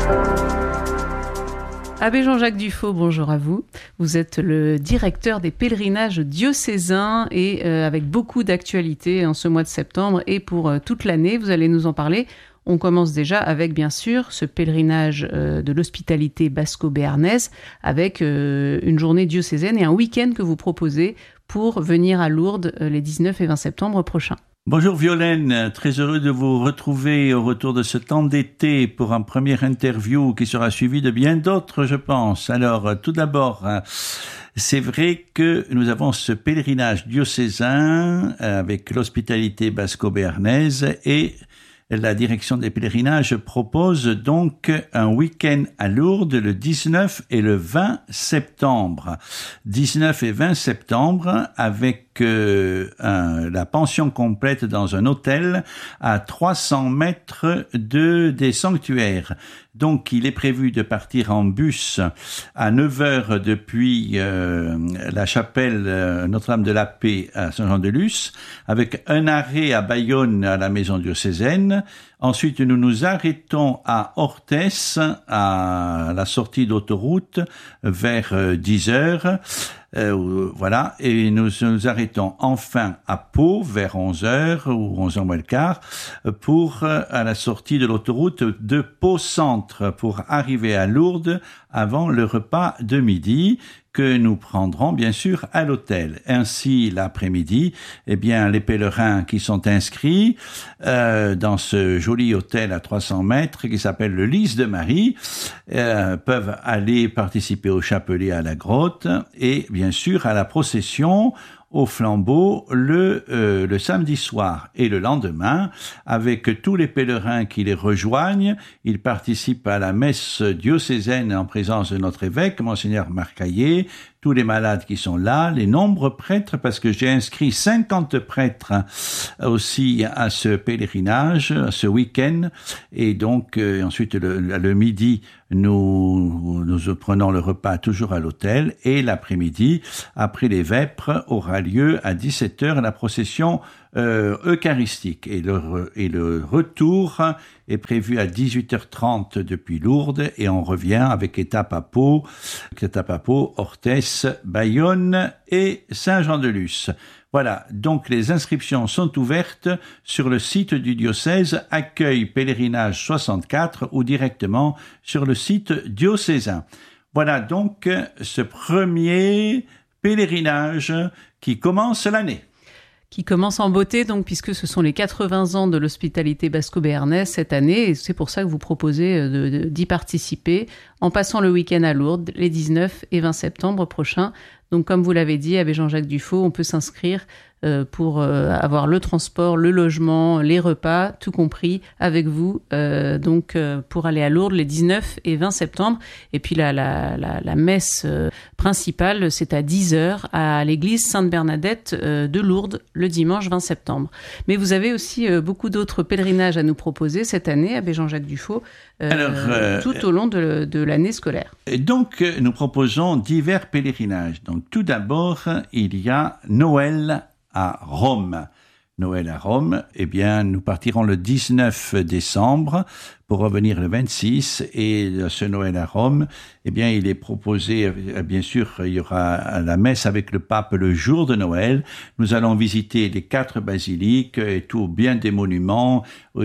Abbé Jean-Jacques Dufaux, bonjour à vous. Vous êtes le directeur des pèlerinages diocésains et avec beaucoup d'actualités en ce mois de septembre et pour toute l'année, vous allez nous en parler. On commence déjà avec, bien sûr, ce pèlerinage de l'hospitalité basco-béarnaise avec une journée diocésaine et un week-end que vous proposez pour venir à Lourdes les 19 et 20 septembre prochains. Bonjour Violaine, très heureux de vous retrouver au retour de ce temps d'été pour un premier interview qui sera suivi de bien d'autres, je pense. Alors, tout d'abord, c'est vrai que nous avons ce pèlerinage diocésain avec l'hospitalité basco-béarnaise et la direction des pèlerinages propose donc un week-end à Lourdes le 19 et le 20 septembre. 19 et 20 septembre avec la pension complète dans un hôtel à 300 mètres des sanctuaires. Donc, il est prévu de partir en bus à 9 heures depuis la chapelle Notre-Dame de la Paix à Saint-Jean-de-Luz, avec un arrêt à Bayonne à la maison diocésaine. Ensuite, nous nous arrêtons à Orthès, à la sortie d'autoroute, vers 10 heures. Voilà, et nous nous arrêtons enfin à Pau vers 11h ou 11h moins le quart pour à la sortie de l'autoroute de Pau Centre pour arriver à Lourdes avant le repas de midi que nous prendrons bien sûr à l'hôtel. Ainsi, l'après-midi, eh bien, les pèlerins qui sont inscrits dans ce joli hôtel à 300 mètres qui s'appelle le Lys de Marie peuvent aller participer au chapelet à la grotte et bien sûr à la procession au flambeau le samedi soir et le lendemain avec tous les pèlerins qui les rejoignent. Ils participent à la messe diocésaine en présence de notre évêque, Monseigneur Marcaillé, tous les malades qui sont là, les nombreux prêtres, parce que j'ai inscrit 50 prêtres aussi à ce pèlerinage, à ce week-end, et donc ensuite le midi, nous prenons le repas toujours à l'hôtel, et l'après-midi, après les vêpres, aura lieu à 17h la procession eucharistique et le retour est prévu à 18h30 depuis Lourdes et on revient avec étape à Pau, Orthès, Bayonne et Saint-Jean-de-Luz. Voilà, donc les inscriptions sont ouvertes sur le site du diocèse Accueil Pèlerinage 64 ou directement sur le site diocésain. Voilà donc ce premier pèlerinage qui commence l'année. Qui commence en beauté, donc, puisque ce sont les 80 ans de l'hospitalité basco-béarnaise cette année, et c'est pour ça que vous proposez d'y participer en passant le week-end à Lourdes, les 19 et 20 septembre prochains. Donc, comme vous l'avez dit, Abbé Jean-Jacques Dufaux, on peut s'inscrire pour avoir le transport, le logement, les repas, tout compris avec vous, pour aller à Lourdes les 19 et 20 septembre. Et puis la messe principale, c'est à 10h à l'église Sainte-Bernadette de Lourdes le dimanche 20 septembre. Mais vous avez aussi beaucoup d'autres pèlerinages à nous proposer cette année, Abbé Jean-Jacques Dufaux, tout au long de l'année scolaire. Donc, nous proposons divers pèlerinages. Donc, tout d'abord, il y a Noël à Rome. Noël à Rome, eh bien, nous partirons le 19 décembre pour revenir le 26 et ce Noël à Rome, eh bien, il est proposé, bien sûr, il y aura la messe avec le pape le jour de Noël. Nous allons visiter les 4 basiliques et tout, bien des monuments,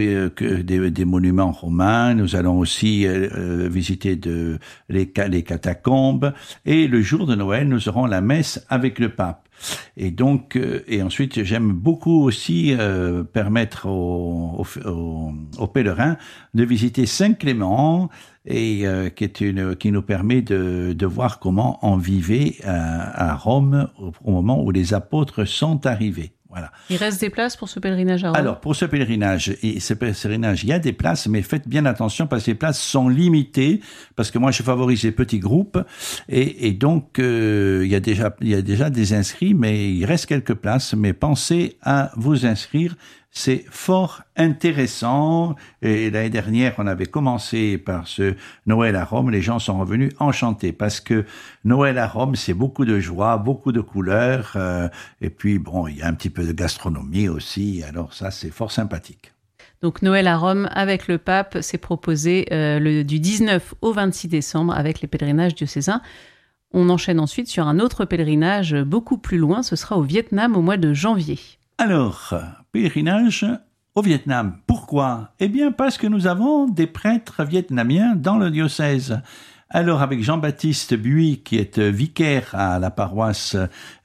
des monuments romains. Nous allons aussi visiter les catacombes et le jour de Noël, nous aurons la messe avec le pape. Et donc, et ensuite, j'aime beaucoup aussi permettre aux pèlerins de visiter Saint-Clément et qui nous permet de voir comment on vivait à Rome au moment où les apôtres sont arrivés. Voilà. Il reste des places pour ce pèlerinage à Rome? Alors, pour ce pèlerinage, il y a des places, mais faites bien attention parce que les places sont limitées, parce que moi, je favorise les petits groupes, et donc, il y a déjà des inscrits, mais il reste quelques places, mais pensez à vous inscrire. C'est fort intéressant. Et l'année dernière, on avait commencé par ce Noël à Rome. Les gens sont revenus enchantés parce que Noël à Rome, c'est beaucoup de joie, beaucoup de couleurs. Et puis, bon, il y a un petit peu de gastronomie aussi. Alors ça, c'est fort sympathique. Donc Noël à Rome avec le pape, c'est proposé du 19 au 26 décembre avec les pèlerinages diocésains. On enchaîne ensuite sur un autre pèlerinage beaucoup plus loin, ce sera au Vietnam au mois de janvier. Alors, pèlerinage au Vietnam. Pourquoi ? Eh bien parce que nous avons des prêtres vietnamiens dans le diocèse. Alors avec Jean-Baptiste Buis, qui est vicaire à la paroisse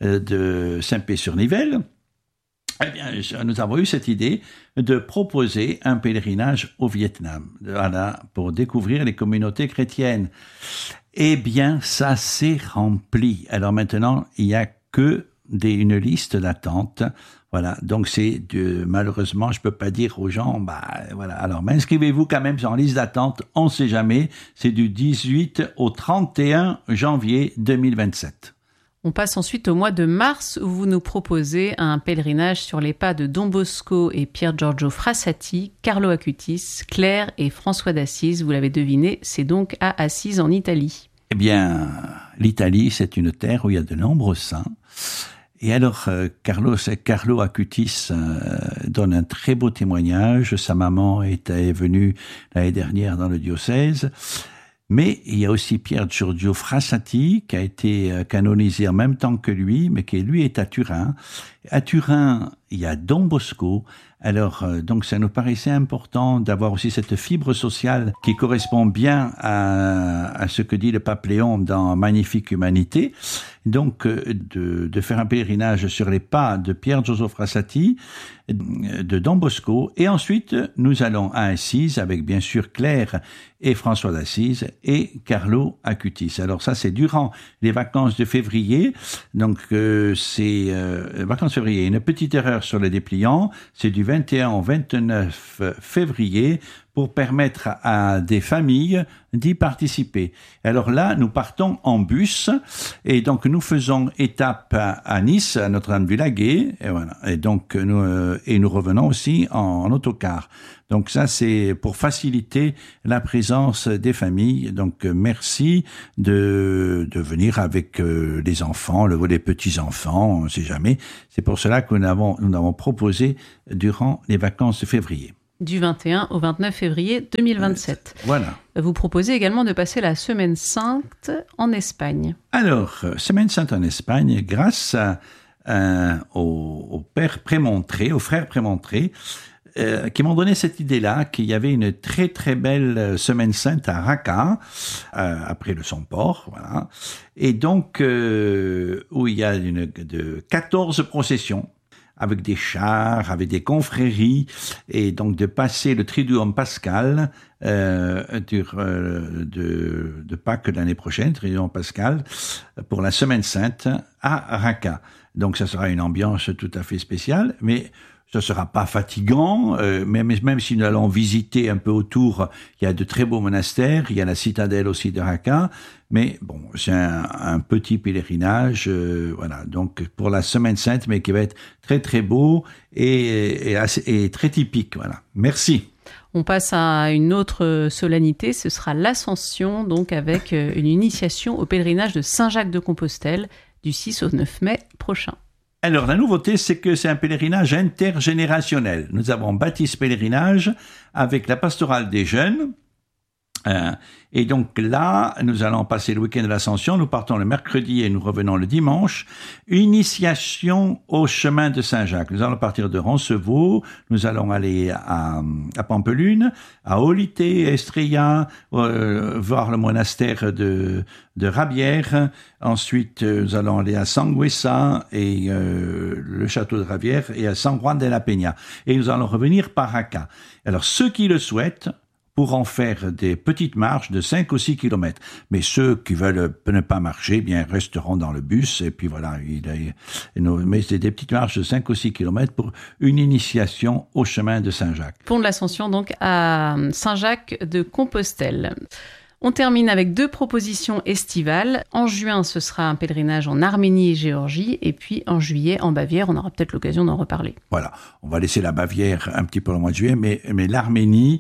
de Saint-Pé-sur-Nivelle, eh bien, nous avons eu cette idée de proposer un pèlerinage au Vietnam, voilà, pour découvrir les communautés chrétiennes. Eh bien, ça s'est rempli. Alors maintenant, il n'y a que une liste d'attente. Voilà, donc malheureusement, je peux pas dire aux gens, voilà. Alors, mais inscrivez-vous quand même sur en liste d'attente. On ne sait jamais. C'est du 18 au 31 janvier 2027. On passe ensuite au mois de mars où vous nous proposez un pèlerinage sur les pas de Don Bosco et Pier Giorgio Frassati, Carlo Acutis, Claire et François d'Assise. Vous l'avez deviné, c'est donc à Assise en Italie. Eh bien, l'Italie, c'est une terre où il y a de nombreux saints. Et alors, Carlo Acutis donne un très beau témoignage. Sa maman était venue l'année dernière dans le diocèse. Mais il y a aussi Pier Giorgio Frassati, qui a été canonisé en même temps que lui, mais qui lui est à Turin. À Turin, il y a Don Bosco. Alors, donc ça nous paraissait important d'avoir aussi cette fibre sociale qui correspond bien à ce que dit le pape Léon dans Magnifique Humanité. Donc, de faire un pèlerinage sur les pas de Pier Giorgio Frassati, de Don Bosco, et ensuite nous allons à Assise avec bien sûr Claire et François d'Assise et Carlo Acutis. Alors ça c'est durant les vacances de février, donc c'est vacances de février. Une petite erreur sur le dépliant, c'est du 21 au 29 février pour permettre à des familles d'y participer. Alors là, nous partons en bus et donc nous faisons étape à Nice, à Notre-Dame-du-Laguet, et voilà. Et donc nous revenons aussi en autocar. Donc ça, c'est pour faciliter la présence des familles. Donc merci de venir avec les enfants, les petits-enfants, on ne sait jamais. C'est pour cela que nous avons proposé durant les vacances de février. Du 21 au 29 février 2027. Voilà. Vous proposez également de passer la Semaine Sainte en Espagne. Alors, Semaine Sainte en Espagne, grâce au frère Prémontré, qui m'ont donné cette idée-là, qu'il y avait une très très belle Semaine Sainte à Raqqa, après le Somport, voilà. Et donc, où il y a 14 processions, avec des chars, avec des confréries, et donc de passer le Triduum Pascal de Pâques l'année prochaine, Triduum Pascal, pour la Semaine Sainte à Raqqa. Donc ça sera une ambiance tout à fait spéciale, mais ce sera pas fatigant, même si nous allons visiter un peu autour, il y a de très beaux monastères, il y a la citadelle aussi de Raqqa, mais bon, c'est un petit pèlerinage, voilà, donc pour la Semaine Sainte, mais qui va être très très beau et très typique, voilà. Merci. On passe à une autre solennité, ce sera l'Ascension, donc avec une initiation au pèlerinage de Saint-Jacques-de-Compostelle du 6 au 9 mai prochain. Alors, la nouveauté, c'est que c'est un pèlerinage intergénérationnel. Nous avons bâti ce pèlerinage avec la pastorale des jeunes. Et donc là, nous allons passer le week-end de l'Ascension. Nous partons le mercredi et nous revenons le dimanche. Initiation au chemin de Saint-Jacques. Nous allons partir de Roncevaux. Nous allons aller à Pampelune, à Olité, Estrella, voir le monastère de Rabière. Ensuite, nous allons aller à Sangüesa et le château de Rabière et à San Juan de la Peña. Et nous allons revenir par Raqqa. Alors, ceux qui le souhaitent pourront faire des petites marches de 5 ou 6 kilomètres. Mais ceux qui veulent ne pas marcher, bien, resteront dans le bus. Et puis voilà, mais c'est des petites marches de 5 ou 6 kilomètres pour une initiation au chemin de Saint-Jacques. Pont de l'Ascension, donc, à Saint-Jacques de Compostelle. On termine avec 2 propositions estivales. En juin, ce sera un pèlerinage en Arménie et Géorgie. Et puis en juillet, en Bavière. On aura peut-être l'occasion d'en reparler. Voilà, on va laisser la Bavière un petit peu le mois de juillet, mais l'Arménie,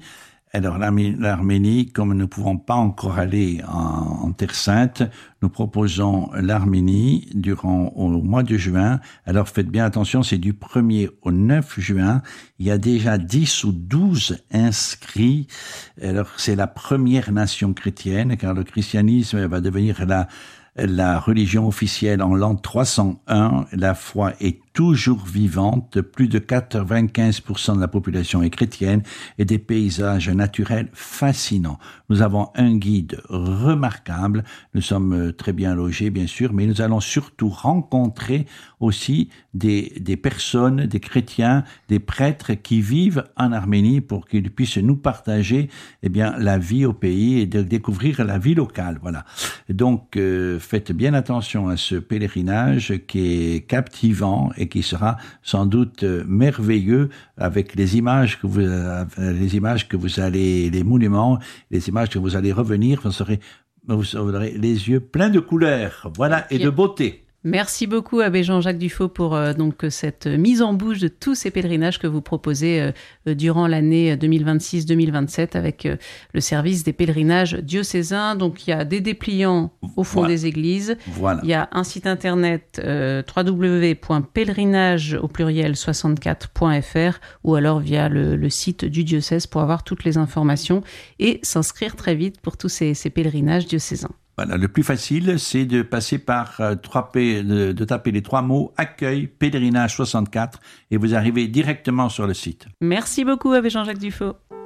Alors l'Arménie, comme nous ne pouvons pas encore aller en Terre Sainte, nous proposons l'Arménie au mois de juin. Alors faites bien attention, c'est du 1er au 9 juin. Il y a déjà 10 ou 12 inscrits. Alors c'est la première nation chrétienne, car le christianisme va devenir la religion officielle en l'an 301. La foi est toujours vivante, plus de 95% de la population est chrétienne et des paysages naturels fascinants. Nous avons un guide remarquable, nous sommes très bien logés bien sûr, mais nous allons surtout rencontrer aussi des personnes, des chrétiens, des prêtres qui vivent en Arménie pour qu'ils puissent nous partager la vie au pays et de découvrir la vie locale. Voilà. Donc faites bien attention à ce pèlerinage qui est captivant et qui sera sans doute merveilleux avec les images que vous allez, les monuments, les images que vous allez revenir, vous aurez les yeux pleins de couleurs, voilà, et de beauté. Merci beaucoup, Abbé Jean-Jacques Dufaux, pour donc cette mise en bouche de tous ces pèlerinages que vous proposez durant l'année 2026-2027 avec le service des pèlerinages diocésains. Donc, il y a des dépliants au fond des églises. Voilà. Il y a un site internet www.pèlerinage64.fr ou alors via le site du diocèse pour avoir toutes les informations et s'inscrire très vite pour tous ces pèlerinages diocésains. Voilà, le plus facile, c'est de passer par de taper les 3 mots accueil pèlerinage 64 et vous arrivez directement sur le site. Merci beaucoup, Abbé Jean-Jacques Dufaux.